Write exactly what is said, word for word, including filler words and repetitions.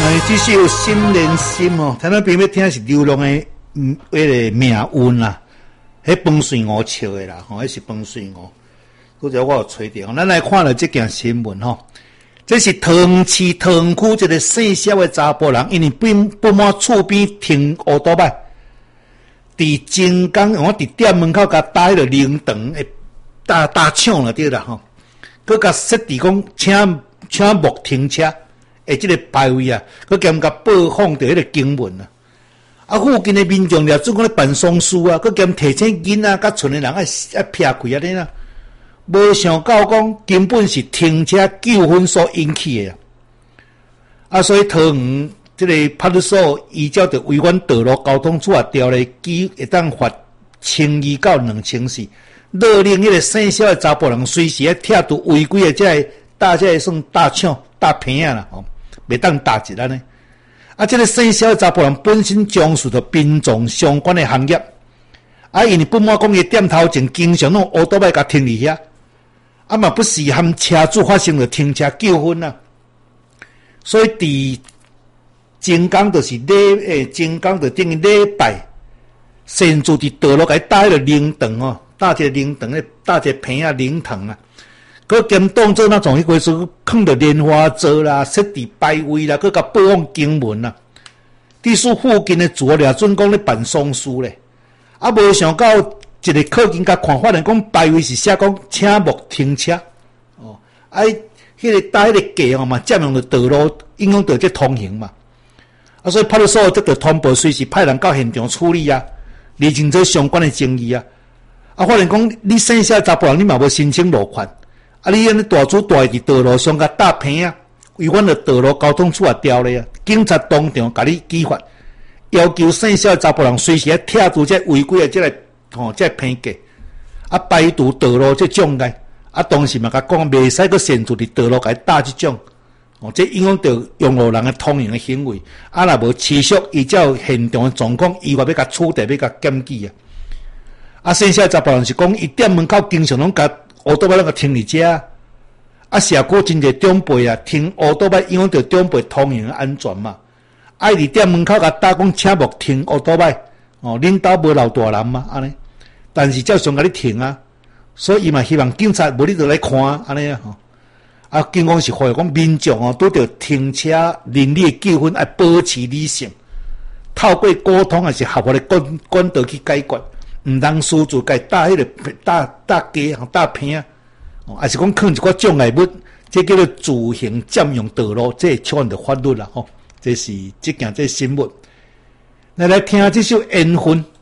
哎，这首《心连心》哦，听咱边要听是流浪的，嗯，迄个命运啦，迄风水五笑的啦，吼，迄是风水五。拄则我有吹着，咱来看了这件新闻吼，这是桃园市桃园区一个姓肖的查甫人，因为不不满厝边停乌多摆，伫金刚，我伫店门口甲搭迄个铃铛的大大抢了对啦吼，佮甲设置讲请请莫停车。诶，即个牌位啊，佮兼甲播放着迄个经文啊，啊，附近的民众了，总讲咧办丧事啊，佮兼提醒囡仔甲村的人爱爱撇开啊，你啦，无想到讲根本是停车纠纷所引起的啊，啊，所以桃园即个派出所依照着违反道路交通处罚条例，记会当罚千二到两千四，勒令迄个姓肖的查甫人随时要拆除违规的即个大即个算大抢大骗啊啦，吼。袂当打一咱呢，啊！这个姓肖的查甫人本身从事着殡葬相关的行业，啊，因为不满讲伊店头前经常弄乌多摆甲停伫遐，啊嘛不时和车主发生了停车纠纷啊，所以伫金刚就是礼诶，金刚就等于礼拜，甚至伫道路甲伊搭迄个灵堂哦，搭一个灵堂咧，搭一个片啊灵堂啊。佮兼当做那种迄个是放着莲花座啦，设置摆位啦，佮甲播放经文啦。伫厝附近的住了准讲咧办丧事咧，啊无想到一个靠近甲看，发现讲摆位是写讲请莫停车哦，啊，迄个搭迄个架哦嘛，占用着道路，影响到这通行嘛。啊，所以派出所这个通报随时派人到现场处理啊，厘清这相关的争议啊。啊，发现讲你剩下查甫人，你嘛无申请路权。啊！你安尼大主大伫道路上甲搭片啊，违反了道路交通处罚条例啊！警察当场甲你举发，要求姓肖查甫人随时要拆除这违规的这个吼、哦、这片架，啊排除道路这障碍，啊当时嘛甲讲袂使阁限制伫道路甲伊搭即种，哦，这影响到用路人的通行的行为，啊若无持续依照现场的状况，依法要甲处理，要甲检举啊！啊，姓肖查甫人是讲伊店门口经常拢甲乌多摆那个停伫遮，啊社区真侪长辈啊，停乌多摆影响到长辈通行的安全嘛。啊，伫店门口甲打讲，请莫停乌多摆，哦，恁兜无老大人嘛，安尼。但是照常甲你停啊，所以伊嘛希望警察无你就来看安尼啊吼。啊，警方是呼吁讲民众哦，拄着停车邻里的纠纷，要保持理性，透过沟通还是合法的管管道去解决。毋通私自甲伊搭迄个搭搭架搭片，哦，还是讲放一寡障碍物，这叫做自行占用道路，这触犯着法律啦吼。这是这件这新闻。来来听这首缘分。